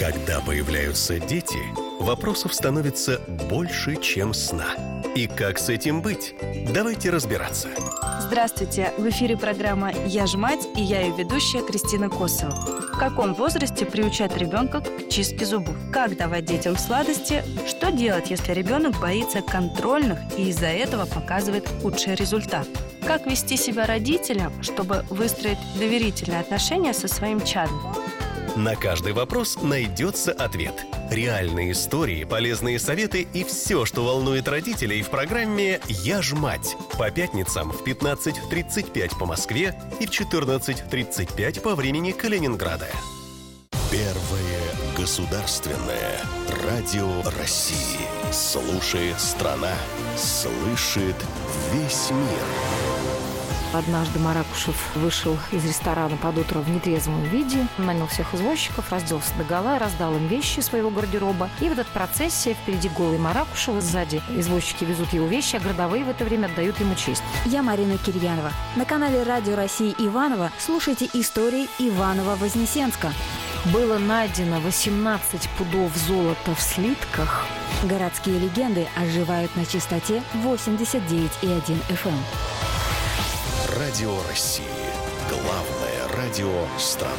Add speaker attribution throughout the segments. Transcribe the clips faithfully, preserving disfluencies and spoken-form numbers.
Speaker 1: Когда появляются дети, вопросов становится больше, чем сна. И как с этим быть? Давайте разбираться.
Speaker 2: Здравствуйте! В эфире программа «Я ж мать» и я ее ведущая Кристина Косова. В каком возрасте приучать ребенка к чистке зубов? Как давать детям сладости? Что делать, если ребенок боится контрольных и из-за этого показывает худший результат? Как вести себя родителям, чтобы выстроить доверительные отношения со своим чадом?
Speaker 1: На каждый вопрос найдется ответ. Реальные истории, полезные советы и все, что волнует родителей в программе «Я ж мать». По пятницам в пятнадцать тридцать пять по Москве и в четырнадцать тридцать пять по времени Калининграда. Первое государственное радио России. Слушает страна, слышит весь мир.
Speaker 3: Однажды Маракушев вышел из ресторана под утро в нетрезвом виде, нанял всех извозчиков, разделся догола, раздал им вещи своего гардероба. И в этот процессе впереди голый Маракушев, сзади извозчики везут его вещи, а городовые в это время отдают ему честь.
Speaker 4: Я Марина Кирьянова. На канале Радио России Иваново слушайте истории Иваново-Вознесенска.
Speaker 3: Было найдено восемнадцать пудов золота в слитках.
Speaker 4: Городские легенды оживают на частоте восемьдесят девять и один эф эм.
Speaker 1: Радио России. Главное радио страны.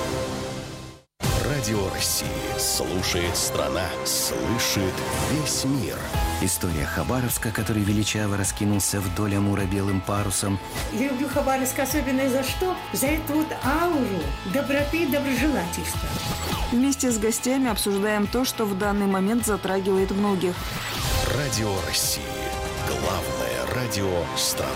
Speaker 1: Радио России. Слушает страна, слышит весь мир.
Speaker 5: История Хабаровска, который величаво раскинулся вдоль Амура белым парусом.
Speaker 6: Я люблю Хабаровск особенно за что? За эту вот ауру доброты и доброжелательства.
Speaker 2: Вместе с гостями обсуждаем то, что в данный момент затрагивает многих.
Speaker 1: Радио России. Главное радио страны.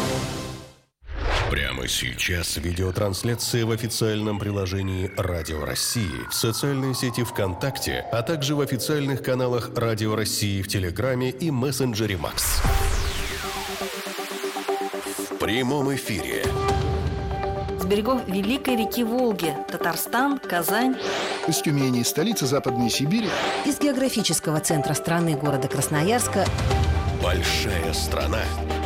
Speaker 1: Прямо сейчас видеотрансляция в официальном приложении Радио России, в социальной сети ВКонтакте, а также в официальных каналах Радио России в Телеграме и мессенджере Макс. В прямом эфире.
Speaker 7: С берегов Великой реки Волги, Татарстан, Казань.
Speaker 8: Из Тюмени, столицы Западной Сибири.
Speaker 9: Из географического центра страны, города Красноярска.
Speaker 1: Большая страна.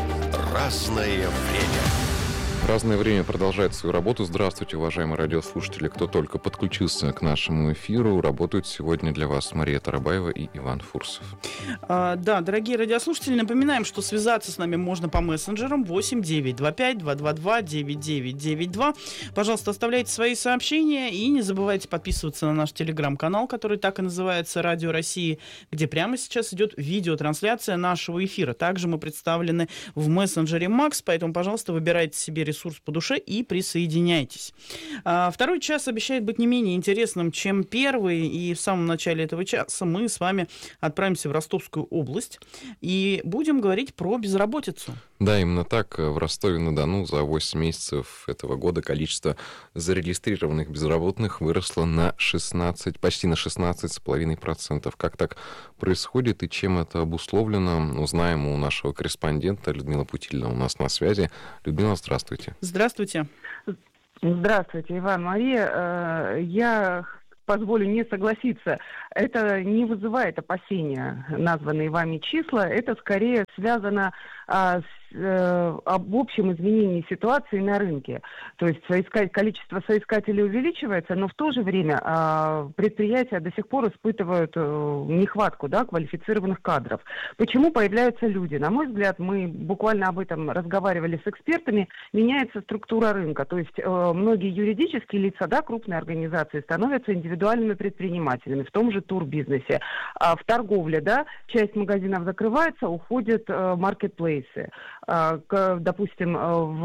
Speaker 1: Разное время.
Speaker 10: Разное время продолжает свою работу. Здравствуйте, уважаемые радиослушатели, кто только подключился к нашему эфиру. Работают сегодня для вас Мария Тарабаева и Иван Фурсов.
Speaker 11: А, да, дорогие радиослушатели, напоминаем, что связаться с нами можно по мессенджерам восемь девятьсот двадцать пять двести двадцать два девяносто девять девяносто два. Пожалуйста, оставляйте свои сообщения и не забывайте подписываться на наш телеграм-канал, который так и называется «Радио России», где прямо сейчас идет видеотрансляция нашего эфира. Также мы представлены в мессенджере Макс, поэтому, пожалуйста, выбирайте себе ресурс по душе и присоединяйтесь. А, второй час обещает быть не менее интересным, чем первый, и в самом начале этого часа мы с вами отправимся в Ростовскую область и будем говорить про безработицу.
Speaker 10: Да, именно так. В Ростове-на-Дону за восемь месяцев этого года количество зарегистрированных безработных выросло на шестнадцать, почти на шестнадцать целых пять десятых процента. Как так происходит и чем это обусловлено, узнаем у нашего корреспондента Людмила Путильна у нас на связи. Людмила, здравствуйте.
Speaker 11: Здравствуйте.
Speaker 12: Здравствуйте, Иван, Мария. Я позволю не согласиться. Это не вызывает опасения, названные вами числа. Это скорее связано а, с э, об общем изменении ситуации на рынке. То есть соискать, количество соискателей увеличивается, но в то же время а, предприятия до сих пор испытывают а, нехватку, да, квалифицированных кадров. Почему появляются люди? На мой взгляд, мы буквально об этом разговаривали с экспертами, меняется структура рынка. То есть а, многие юридические лица, да, крупные организации становятся индивидуальными предпринимателями, в том же турбизнесе. А в торговле, да, часть магазинов закрывается, уходят а, маркетплейсы. А, к, допустим,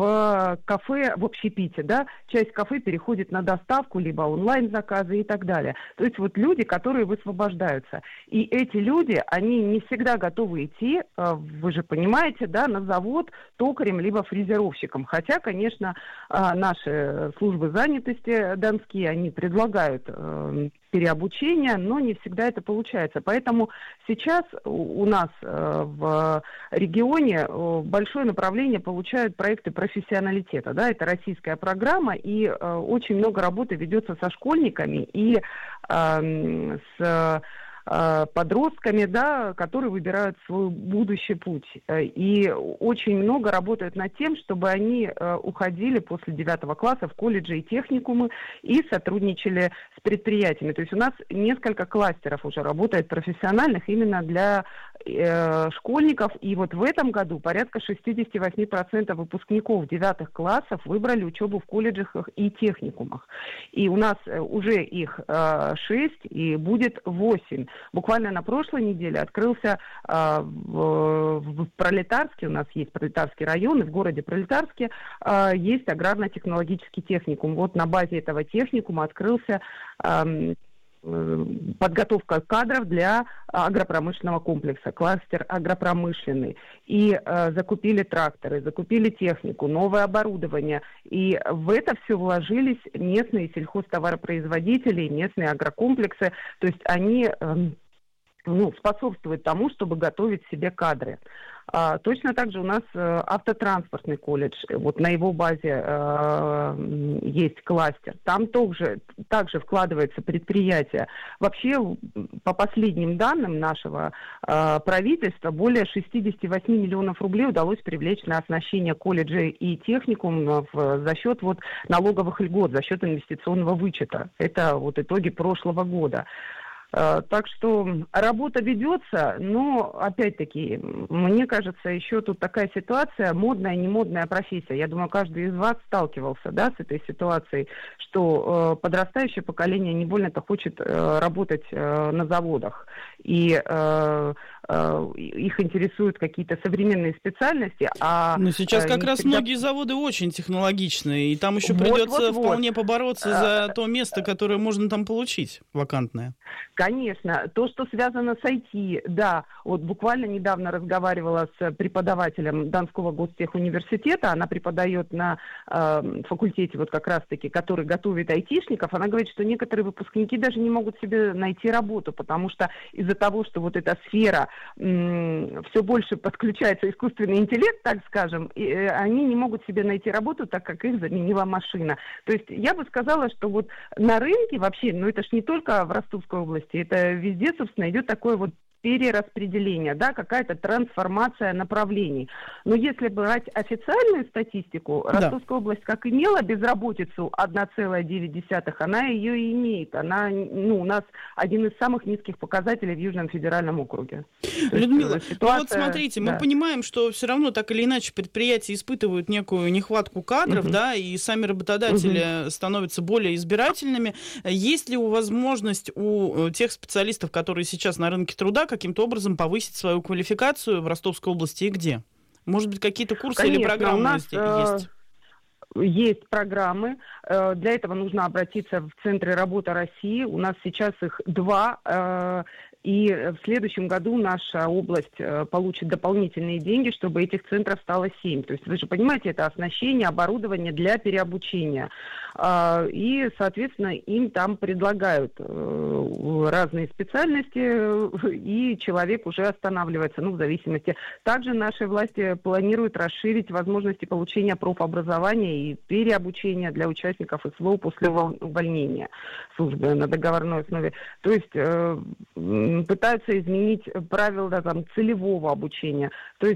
Speaker 12: в кафе, в общепите, да, часть кафе переходит на доставку, либо онлайн-заказы и так далее. То есть вот люди, которые высвобождаются. И эти люди, они не всегда готовы идти, а, вы же понимаете, да, на завод токарем, либо фрезеровщиком. Хотя, конечно, а, наши службы занятости донские, они предлагают а, переобучение, но не всегда это получается. Поэтому сейчас у нас э, в регионе э, большое направление получают проекты профессионалитета. Да? Это российская программа, и э, очень много работы ведется со школьниками и э, с подростками, да, которые выбирают свой будущий путь. И очень много работают над тем, чтобы они уходили после девятого класса в колледжи и техникумы и сотрудничали с предприятиями. То есть у нас несколько кластеров уже работает профессиональных именно для э, школьников. И вот в этом году порядка шестьдесят восемь процентов выпускников девятых классов выбрали учебу в колледжах и техникумах. И у нас уже их э, шесть и будет восемь. Буквально на прошлой неделе открылся э, в, в Пролетарске, у нас есть Пролетарский район, и в городе Пролетарске э, есть аграрно-технологический техникум. Вот на базе этого техникума открылся э, подготовка кадров для агропромышленного комплекса, кластер агропромышленный. И э, закупили тракторы, закупили технику, новое оборудование. И в это все вложились местные сельхозтоваропроизводители, местные агрокомплексы. То есть они э, ну, способствуют тому, чтобы готовить себе кадры. А, точно так же у нас э, автотранспортный колледж, вот на его базе э, есть кластер. Там также, также вкладывается предприятие. Вообще, по последним данным нашего э, правительства, более шестьдесят восемь миллионов рублей удалось привлечь на оснащение колледжей и техникумов за счет вот, налоговых льгот, за счет инвестиционного вычета. Это вот итоги прошлого года. Так что работа ведется, но, опять-таки, мне кажется, еще тут такая ситуация, модная, не модная профессия. Я думаю, каждый из вас сталкивался, да, с этой ситуацией, что э, подрастающее поколение не больно-то хочет э, работать э, на заводах. И э, э, их интересуют какие-то современные специальности. А,
Speaker 11: но сейчас как
Speaker 12: э,
Speaker 11: раз
Speaker 12: всегда...
Speaker 11: многие заводы очень технологичные, и там еще
Speaker 12: вот,
Speaker 11: придется
Speaker 12: вот,
Speaker 11: вполне
Speaker 12: вот.
Speaker 11: побороться за то место, которое можно там получить, вакантное.
Speaker 12: Конечно. То, что связано с ай ти, да. Вот буквально недавно разговаривала с преподавателем Донского гостехуниверситета. Она преподает на э, факультете, вот как раз-таки, который готовит айтишников. Она говорит, что некоторые выпускники даже не могут себе найти работу, потому что из-за того, что вот эта сфера м- все больше подключается искусственный интеллект, так скажем, и, э, они не могут себе найти работу, так как их заменила машина. То есть я бы сказала, что вот на рынке вообще, ну это ж не только в Ростовской области, это везде, собственно, идет такое вот перераспределение, да, какая-то трансформация направлений. Но если брать официальную статистику, да. Ростовская область как имела безработицу одна целая девять десятых, она ее и имеет. Она, ну, у нас один из самых низких показателей в Южном федеральном округе.
Speaker 11: Людмила, есть, ситуация... ну вот смотрите,
Speaker 12: да.
Speaker 11: мы понимаем, что все равно так или иначе предприятия испытывают некую нехватку кадров, угу. да, и сами работодатели угу. становятся более избирательными. Есть ли у возможность у тех специалистов, которые сейчас на рынке труда, каким-то образом повысить свою квалификацию в Ростовской области и где? Может быть, какие-то курсы Конечно, или программы
Speaker 12: у нас,
Speaker 11: есть?
Speaker 12: Есть программы. Для этого нужно обратиться в Центры работы России. У нас сейчас их два. И в следующем году наша область получит дополнительные деньги, чтобы этих центров стало семь. То есть вы же понимаете, это оснащение, оборудование для переобучения. И, соответственно, им там предлагают разные специальности, и человек уже останавливается, ну, в зависимости. Также наши власти планируют расширить возможности получения профобразования и переобучения для участников СВО после увольнения службы на договорной основе. То есть пытаются изменить правила там, целевого обучения. То есть